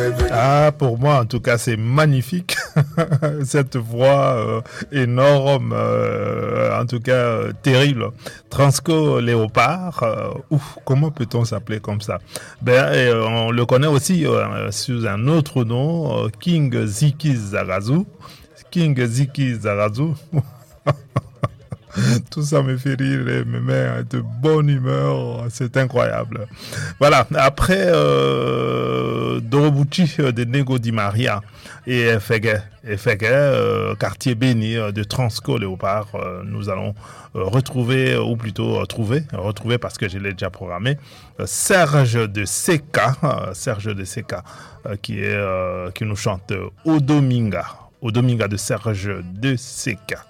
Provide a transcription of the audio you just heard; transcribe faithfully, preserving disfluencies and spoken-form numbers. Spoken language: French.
Ah, pour moi, en tout cas, c'est magnifique. Cette voix euh, énorme, euh, en tout cas euh, terrible. Transco Léopard, euh, ouf, comment peut-on s'appeler comme ça? Ben, et, euh, on le connaît aussi euh, sous un autre nom, euh, King Ziki Zarazu. King Ziki Zarazu. Tout ça me fait rire et me met de bonne humeur, c'est incroyable. Voilà, après euh, Dorobuchi de Nego Di Maria et Fege, et Fege euh, quartier béni de Transco Léopard, euh, nous allons euh, retrouver, ou plutôt euh, trouver, retrouver parce que je l'ai déjà programmé, euh, Serge de Seka, euh, Serge de Seka, euh, qui, est, euh, qui nous chante Odominga, Odominga de Serge de Seka.